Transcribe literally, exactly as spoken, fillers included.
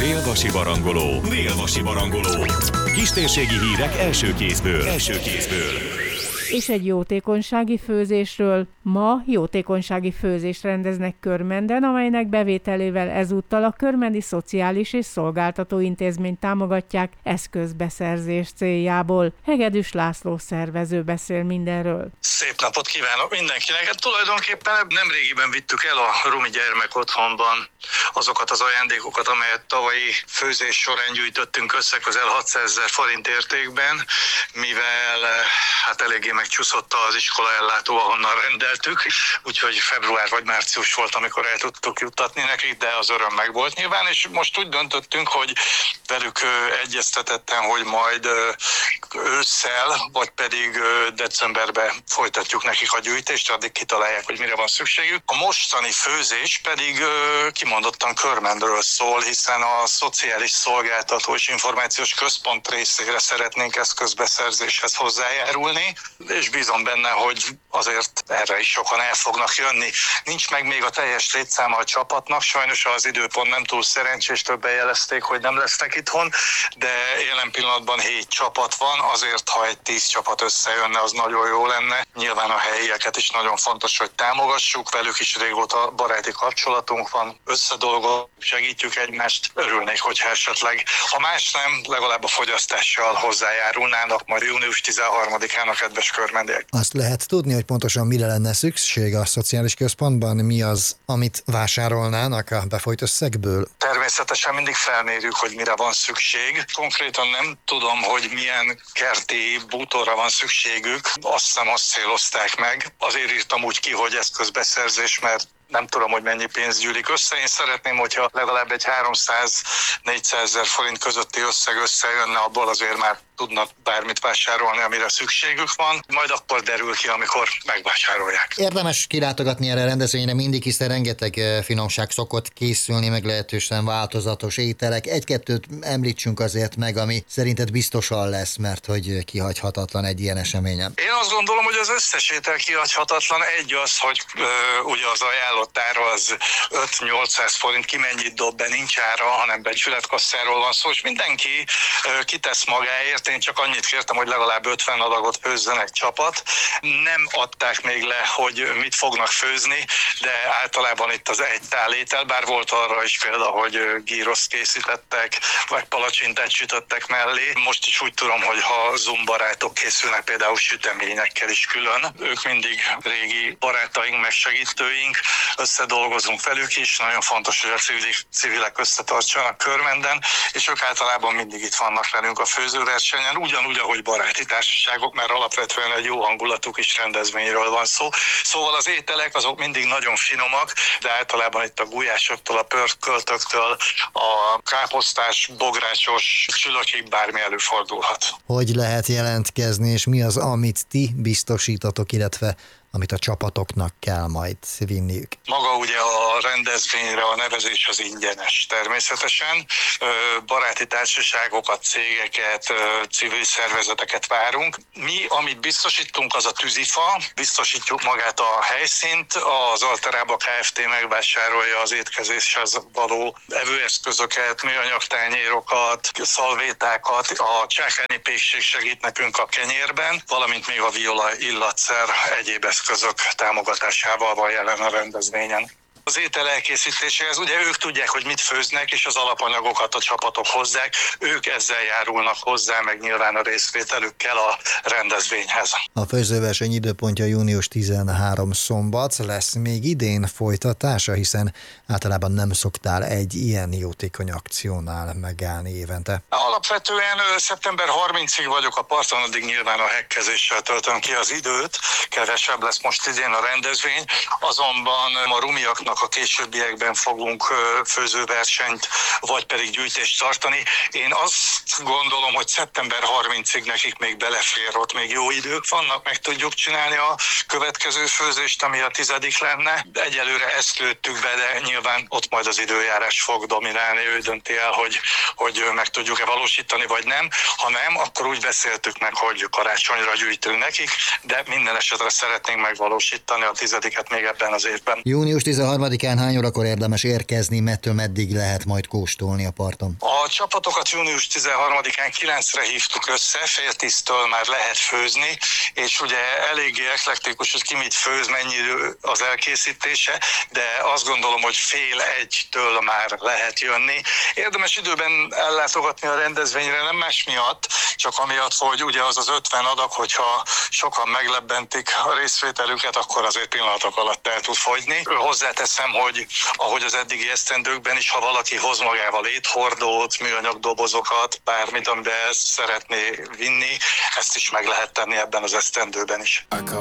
Dél-Vasi barangoló. Dél-Vasi barangoló. Kistérségi hírek első kézből. Első kézből. És egy jótékonysági főzésről. Ma jótékonysági főzést rendeznek Körmenden, amelynek bevételével ezúttal a Körmendi Szociális és Szolgáltató Intézményt támogatják eszközbeszerzés céljából. Hegedűs László szervező beszél mindenről. Szép napot kívánok mindenkinek! Hát tulajdonképpen nemrégiben vittük el a Rumi Gyermek Otthonban azokat az ajándékokat, amelyet tavalyi főzés során gyűjtöttünk össze közel hatszázezer forint értékben, mivel hát eléggé megcsúszott az iskolaellátó, ahonnan rendeltük, úgyhogy február vagy március volt, amikor el tudtuk juttatni nekik, de az öröm meg volt nyilván, és most úgy döntöttünk, hogy velük egyeztetetten, hogy majd ősszel, vagy pedig decemberben folytatjuk nekik a gyűjtést, addig kitalálják, hogy mire van szükségük. A mostani főzés pedig kimondottan Körmendről szól, hiszen a Szociális Szolgáltató és Információs Központ részére szeretnénk eszközbeszerzéshez hozzájárulni, és bízom benne, hogy azért erre is sokan el fognak jönni. Nincs meg még a teljes létszáma a csapatnak, sajnos az időpont nem túl szerencsés, többen jelezték, hogy nem lesznek itthon, de jelen pillanatban hét csapat van, azért ha egy tíz csapat összejönne, az nagyon jó lenne. Nyilván a helyieket is nagyon fontos, hogy támogassuk, velük is régóta baráti kapcsolatunk van, összedolgozunk, segítjük egymást, örülnék, hogyha esetleg, ha más nem, legalább a fogyasztással hozzájárulnának majd június tizenharmadikán a kedves körmendiek. Azt lehet tudni, hogy pontosan mire lenne szükség a szociális központban? Mi az, amit vásárolnának a befolyt összegből? Természetesen mindig felmérjük, hogy mire van szükség. Konkrétan nem tudom, hogy milyen kerti bútorra van szükségük. Azt hiszem, azt célozták meg. Azért írtam úgy ki, hogy eszközbeszerzés, mert nem tudom, hogy mennyi pénz gyűlik össze. Én szeretném, hogyha legalább egy háromszáz-négyszázezer forint közötti összeg összejönne, abból azért már tudnak bármit vásárolni, amire szükségük van. Majd akkor derül ki, amikor megvásárolják. Érdemes kilátogatni erre a rendezvényre mindig, hiszen rengeteg finomság szokott készülni, meglehetősen változatos ételek. Egy-kettőt említsünk azért meg, ami szerinted biztosan lesz, mert hogy kihagyhatatlan egy ilyen eseményen. Én azt gondolom, hogy az összes étel kihagyhatatlan. Egy az, hogy ö, ugye az ajánlott ára az öt-nyolcszáz forint, ki mennyit dob be, nincs ára, hanem becsületkasszáról van szó, és mindenki ö, kitesz magáért. Én csak annyit kértem, hogy legalább ötven adagot főzzenek csapat. Nem adták még le, hogy mit fognak főzni, de általában itt az egy tál étel, bár volt arra is példa, hogy gíroszt készítettek, vagy palacsintát sütöttek mellé. Most is úgy tudom, hogy ha Zoom barátok készülnek például süteményekkel is külön, ők mindig régi barátaink, meg segítőink, összedolgozunk velük is, nagyon fontos, hogy a civilek összetartsanak Körmenden, és ők általában mindig itt vannak velünk a főzőversenyen, ugyanúgy, ahogy baráti társaságok, mert alapvetően egy jó hangulatú kis rendezvényről van szó. Szóval az ételek azok mindig nagyon finomak, de általában itt a gulyásoktól, a pörköltöktől, a káposztás, bográcsos csülökig bármi előfordulhat. Hogy lehet jelentkezni, és mi az, amit ti biztosítatok, illetve amit a csapatoknak kell majd vinniük? Maga ugye a rendezvényre a nevezés az ingyenes természetesen. Baráti társaságokat, cégeket, civil szervezeteket várunk. Mi, amit biztosítunk, az a tűzifa, biztosítjuk magát a helyszínt, az Alterába Kft. Megvásárolja az étkezéshez való evőeszközöket, műanyagtányérokat, szalvétákat, a Csákányi Pékség segít nekünk a kenyérben, valamint még a Viola illatszer egyéb eszközök támogatásával van jelen a rendezvényen. Az étel elkészítéséhez ugye ők tudják, hogy mit főznek, és az alapanyagokat a csapatok hozzák, ők ezzel járulnak hozzá, meg nyilván a részvételükkel a rendezvényhez. A főzőverseny időpontja június tizenharmadika szombat, lesz még idén folytatása, hiszen általában nem szoktál egy ilyen jótékony akciónál megállni évente. Alapvetően szeptember harmincadikáig vagyok a parton, addig nyilván a hekkezéssel töltöm ki az időt, kevesebb lesz most idén a rendezvény, azonban a rumiaknak a későbbiekben fogunk főzőversenyt, vagy pedig gyűjtést tartani. Én azt gondolom, hogy szeptember harmincadikáig nekik még belefér, ott még jó idők vannak, meg tudjuk csinálni a következő főzést, ami a tizedik lenne. Egyelőre ezt lőttük be, de nyilván nyilván ott majd az időjárás fog dominálni, ő dönti el, hogy, hogy meg tudjuk-e valósítani, vagy nem. Ha nem, akkor úgy beszéltük meg, hogy karácsonyra gyűjtünk nekik, de minden esetre szeretnénk megvalósítani a tizediket még ebben az évben. június tizenharmadikán hány órakor érdemes érkezni, mettől meddig lehet majd kóstolni a parton? A csapatokat június tizenharmadikán kilencre hívtuk össze, fél tíztől már lehet főzni, és ugye eléggé eklektikus, hogy ki mit főz, mennyi idő az elkészítése, de azt gondolom, hogy fél egytől már lehet jönni. Érdemes időben ellátogatni a rendezvényre, nem más miatt, csak amiatt, hogy ugye az az ötven adag, hogyha sokan meglebbentik a részvételüket, akkor azért pillanatok alatt el tud fogyni. Hozzáteszem, hogy ahogy az eddigi esztendőkben is, ha valaki hoz magával éthordót, műanyag dobozokat, bármit, amiben ezt szeretné vinni, ezt is meg lehet tenni ebben az esztendőben is.